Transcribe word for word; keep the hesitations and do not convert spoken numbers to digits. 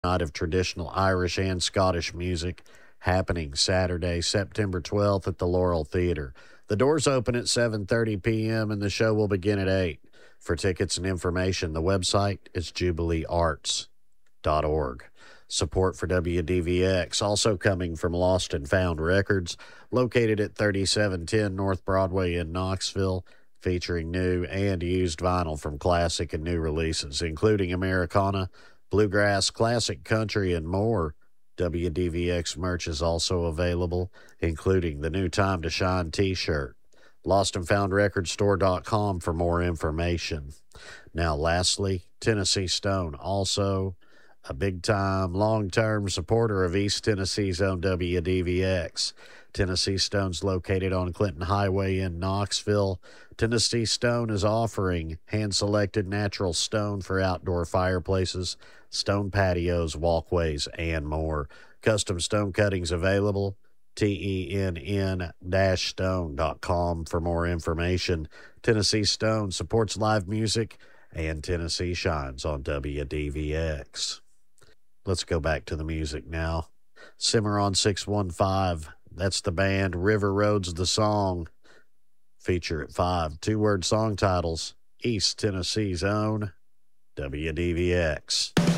night of traditional Irish and Scottish music happening Saturday, September twelfth at the Laurel Theater. The doors open at seven thirty p.m. and the show will begin at eight. For tickets and information, the website is jubilee arts dot org. Support for W D V X also coming from Lost and Found Records, located at thirty-seven ten North Broadway in Knoxville, featuring new and used vinyl from classic and new releases, including Americana, bluegrass, classic country, and more. W D V X merch is also available, including the new Time to Shine t-shirt. lost and found record store dot com for more information. Now, lastly, Tennessee Stone, also a big-time, long-term supporter of East Tennessee's own W D V X. Tennessee Stone's located on Clinton Highway in Knoxville. Tennessee Stone is offering hand-selected natural stone for outdoor fireplaces, stone patios, walkways, and more. Custom stone cuttings available. T E N N stone dot com for more information. Tennessee Stone supports live music, and Tennessee shines on W D V X. Let's go back to the music now. Cimarron six one five, that's the band. River Road's the song. Feature at five. Two-word song titles. East Tennessee's own W D V X.